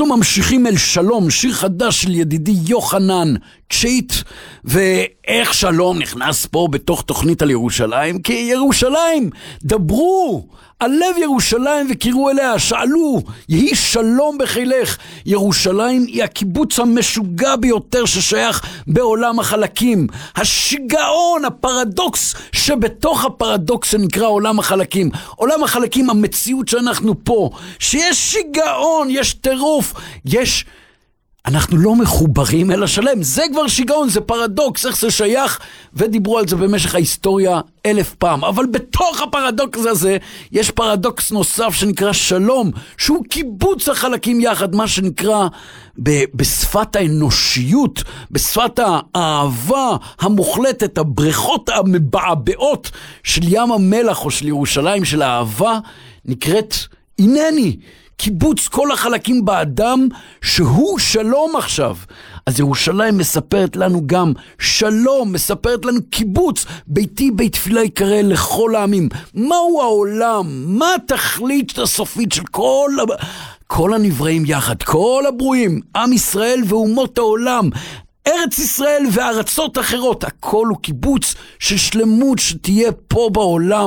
אנחנו ממשיכים אל שלום, שיר חדש של ידידי יוחנן צ'ייט, ואיך שלום נכנס פה בתוך תוכנית על ירושלים, כי ירושלים, דברו על לב ירושלים וקראו אליה, שאלו, יהי שלום בחילך. ירושלים היא הקיבוץ המשוגע ביותר ששייך בעולם החלקים. השיגעון, הפרדוקס שבתוך הפרדוקס שנקרא עולם החלקים. עולם החלקים, המציאות שאנחנו פה, שיש שיגעון, יש טירוף, אנחנו לא מחוברים אל השלם. זה כבר שיגעון, זה פרדוקס, איך זה שייך, ודיברו על זה במשך ההיסטוריה 1000 פעם. אבל בתוך הפרדוקס הזה, יש פרדוקס נוסף שנקרא שלום, שהוא קיבוץ החלקים יחד, מה שנקרא בשפת האנושיות, בשפת האהבה המוחלטת, הבריכות המבעבעות של ים המלח או של ירושלים, של האהבה, נקראת אינני. קיבוץ כל החלקים באדם שהוא שלום עכשיו. אז ירושלים מספרת לנו גם שלום, מספרת לנו קיבוץ, ביתי בית תפילה יקרא לכל העמים. מהו העולם? מה התכלית הסופית של כל הנבראים יחד, כל הברואים, עם ישראל ואומות העולם, ארץ ישראל וארצות אחרות, הכל הוא קיבוץ של שלמות שתהיה פה בעולם.